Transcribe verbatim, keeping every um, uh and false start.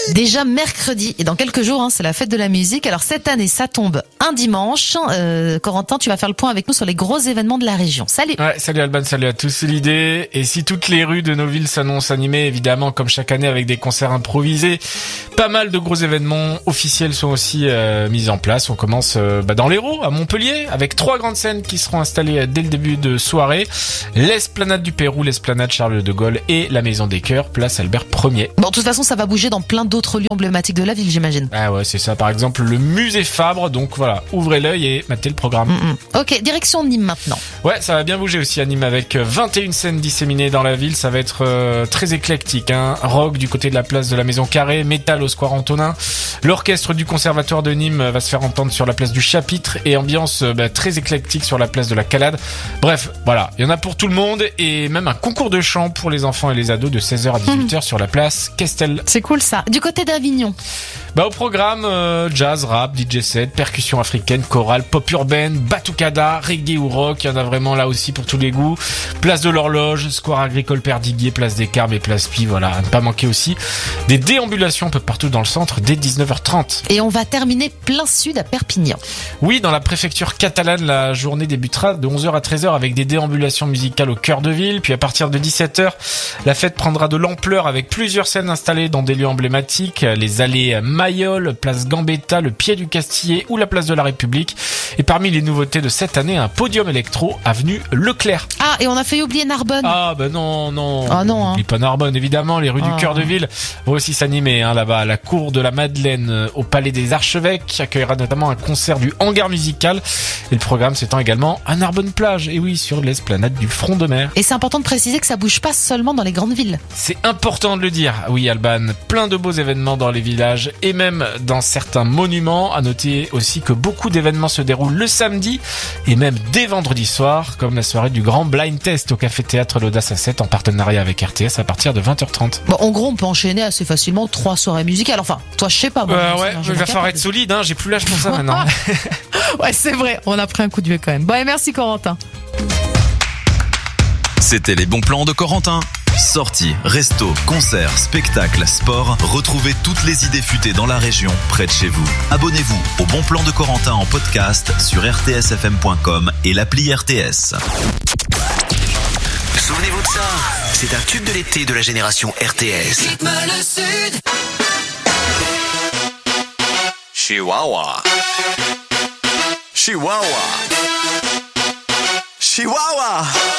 Déjà mercredi et dans quelques jours, hein, c'est la fête de la musique. Alors cette année, ça tombe un dimanche. Euh, Corentin, tu vas faire le point avec nous sur les gros événements de la région. Salut. Ouais, salut Alban, salut à tous. C'est l'idée. Et si toutes les rues de nos villes s'annoncent animées, évidemment, comme chaque année, avec des concerts improvisés, pas mal de gros événements officiels sont aussi euh, mis en place. On commence euh, bah, dans l'Hérault, à Montpellier, avec trois grandes scènes qui seront installées dès le début de soirée. L'Esplanade du Pérou, l'Esplanade Charles de Gaulle et la Maison des Chœurs, place Albert Ier. Bon, de toute façon, ça va bouger dans plein d'autres lieux emblématiques de la ville, j'imagine. Ah ouais, c'est ça. Par exemple, le musée Fabre. Donc voilà, ouvrez l'œil et matez le programme. Mm-mm. Ok, direction Nîmes maintenant. Ouais, ça va bien bouger aussi à Nîmes avec vingt et une scènes disséminées dans la ville. Ça va être euh, très éclectique, hein. Rock du côté de la place de la Maison Carrée, métal au Square Antonin. L'orchestre du Conservatoire de Nîmes va se faire entendre sur la place du Chapitre et ambiance euh, bah, très éclectique sur la place de la Calade. Bref, voilà, il y en a pour tout le monde et même un concours de chant pour les enfants et les ados de seize heures à dix-huit heures mmh. sur la place Castel. C'est cool ça. Du côté d'Avignon. Bah au programme euh, jazz, rap, D J set, percussion africaine, chorale, pop urbaine, batucada, reggae ou rock, il y en a vraiment là aussi pour tous les goûts. Place de l'Horloge, Square Agricole Perdiguier, place des Carmes et place Pi, voilà, à ne pas manquer aussi. Des déambulations un peu partout dans le centre dès dix-neuf heures trente. Et on va terminer plein sud à Perpignan. Oui, dans la préfecture catalane, la journée débutera de onze heures à treize heures avec des déambulations musicales au cœur de ville, puis à partir de dix-sept heures, la fête prendra de l'ampleur avec plusieurs scènes installées dans des lieux emblématiques, les allées Mayol, place Gambetta, le Pied du Castillet ou la place de la République. Et parmi les nouveautés de cette année, un podium électro avenue Leclerc. Ah, et on a failli oublier Narbonne. Ah bah non, non. Ah non, hein. N'oublie pas Narbonne, évidemment. Les rues ah. du cœur de ville vont aussi s'animer, hein, là-bas. La cour de la Madeleine au Palais des Archevêques qui accueillera notamment un concert du Hangar Musical. Et le programme s'étend également à Narbonne-Plage. Et oui, sur l'esplanade du Front de Mer. Et c'est important de préciser que ça bouge pas seulement dans les grandes villes. C'est important de le dire. Oui, Alban. Plein de beaux événements dans les villages et même dans certains monuments. À noter aussi que beaucoup d'événements se déroulent le samedi et même dès vendredi soir, comme la soirée du grand blind test au Café Théâtre l'Audace à sept en partenariat avec R T S à partir de vingt heures trente. Bon, en gros, on peut enchaîner assez facilement trois soirées musicales. Enfin, toi, je sais pas. Bon, euh, ouais, il va falloir être solide, hein. J'ai plus l'âge pour ça maintenant. Ouais, c'est vrai. On a pris un coup de vieux quand même. Bon, et merci Corentin. C'était les bons plans de Corentin. Sorties, restos, concerts, spectacles, sport, retrouvez toutes les idées futées dans la région, près de chez vous. Abonnez-vous au Bon Plan de Corentin en podcast sur r t s f m point com et l'appli R T S. Souvenez-vous de ça, c'est un tube de l'été de la génération R T S. Rythme le Sud. Chihuahua. Chihuahua. Chihuahua.